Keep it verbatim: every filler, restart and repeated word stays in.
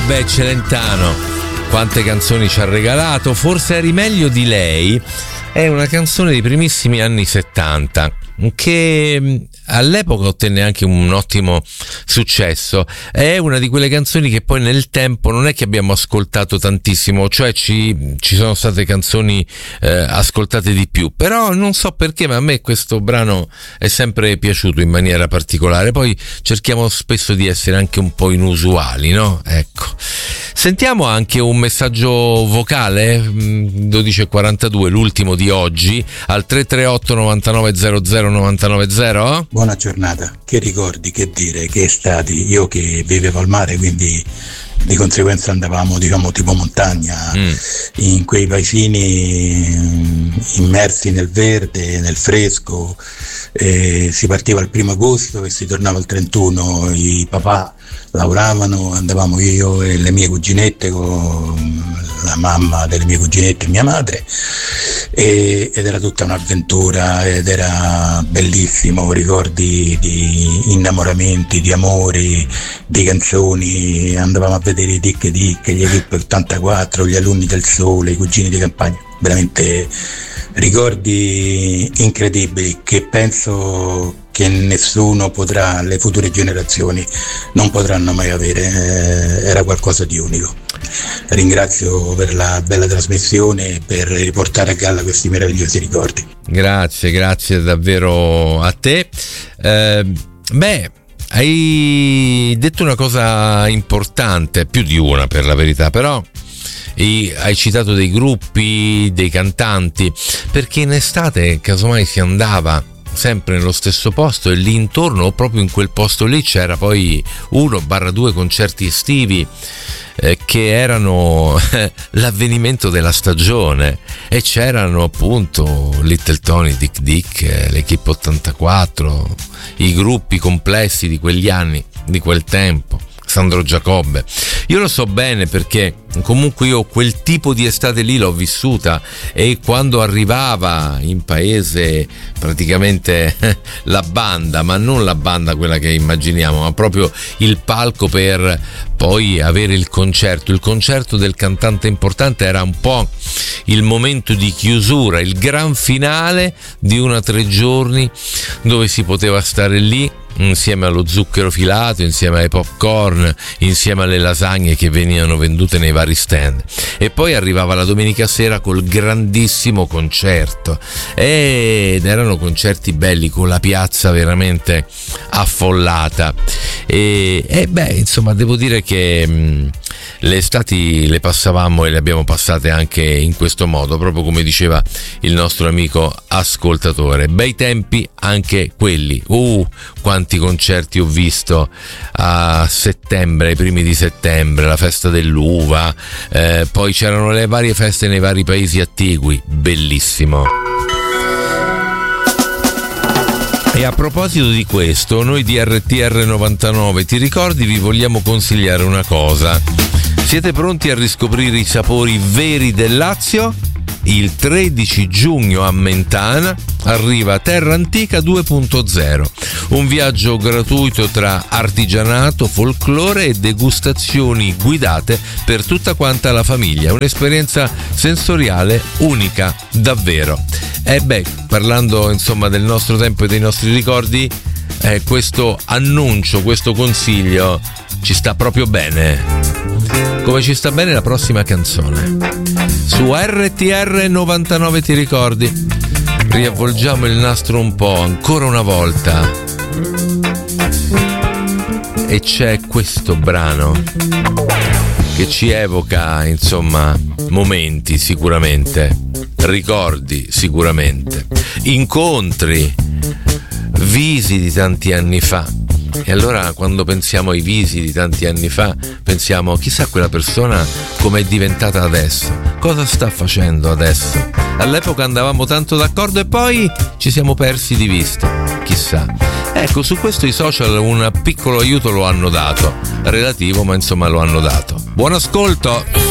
beh, Celentano, quante canzoni ci ha regalato. Forse eri meglio di lei è una canzone dei primissimi anni settanta che all'epoca ottenne anche un ottimo successo. È una di quelle canzoni che poi nel tempo non è che abbiamo ascoltato tantissimo, cioè ci, ci sono state canzoni eh, ascoltate di più, però non so perché, ma a me questo brano è sempre piaciuto in maniera particolare. Poi cerchiamo spesso di essere anche un po' inusuali, no? Ecco, sentiamo anche un messaggio vocale, dodici e quarantadue, l'ultimo di oggi, al tre tre otto novantanove zero zero novantanove zero. Buona giornata, che ricordi, che dire, che estati. Io che vivevo al mare, quindi di conseguenza andavamo, diciamo, tipo montagna, mm. in quei paesini immersi nel verde, nel fresco. E si partiva il primo agosto e si tornava il trentuno. I papà lavoravano, andavamo io e le mie cuginette con la mamma delle mie cuginette e mia madre, e, ed era tutta un'avventura ed era bellissimo. Ricordi di innamoramenti, di amori, di canzoni. Andavamo a vedere i Dick Dick, gli Equipe ottantaquattro, gli Alunni del Sole, i Cugini di Campagna. Veramente ricordi incredibili che penso che nessuno potrà, le future generazioni non potranno mai avere. Eh, era qualcosa di unico. Ringrazio per la bella trasmissione e per riportare a galla questi meravigliosi ricordi. Grazie, grazie davvero a te. Eh, beh, hai detto una cosa importante, più di una per la verità, però e hai citato dei gruppi, dei cantanti, perché in estate casomai si andava sempre nello stesso posto e lì intorno o proprio in quel posto lì c'era poi uno barra due concerti estivi eh, che erano eh, l'avvenimento della stagione, e c'erano appunto Little Tony, Dick Dick, eh, l'Equipe ottantaquattro, i gruppi complessi di quegli anni, di quel tempo, Sandro Giacobbe. Io lo so bene perché comunque io quel tipo di estate lì l'ho vissuta, e quando arrivava in paese praticamente la banda, ma non la banda quella che immaginiamo, ma proprio il palco per poi avere il concerto, il concerto del cantante importante era un po' il momento di chiusura, il gran finale di una tre giorni dove si poteva stare lì insieme allo zucchero filato, insieme ai popcorn, insieme alle lasagne che venivano vendute nei vari stand, e poi arrivava la domenica sera col grandissimo concerto, ed erano concerti belli con la piazza veramente affollata. E, e beh, insomma, devo dire che mh, le estati le passavamo e le abbiamo passate anche in questo modo, proprio come diceva il nostro amico ascoltatore. Bei tempi anche quelli. Uh, quanti concerti ho visto a settembre, ai primi di settembre, la festa dell'uva, eh, poi c'erano le varie feste nei vari paesi attigui, bellissimo. E a proposito di questo, noi di R T R novantanove, ti ricordi, vi vogliamo consigliare una cosa. Siete pronti a riscoprire i sapori veri del Lazio? Il tredici giugno a Mentana arriva Terra Antica due punto zero, un viaggio gratuito tra artigianato, folklore e degustazioni guidate per tutta quanta la famiglia, un'esperienza sensoriale unica davvero. E beh, parlando insomma del nostro tempo e dei nostri ricordi, eh, questo annuncio, questo consiglio ci sta proprio bene, come ci sta bene la prossima canzone. Su R T R novantanove, ti ricordi? Riavvolgiamo il nastro un po', ancora una volta, e c'è questo brano che ci evoca, insomma, momenti sicuramente, ricordi sicuramente, incontri, visi di tanti anni fa. E allora quando pensiamo ai visi di tanti anni fa, pensiamo chissà quella persona come è diventata adesso, cosa sta facendo adesso. All'epoca andavamo tanto d'accordo e poi ci siamo persi di vista, chissà. Ecco, su questo i social un piccolo aiuto lo hanno dato, relativo ma insomma lo hanno dato. Buon ascolto!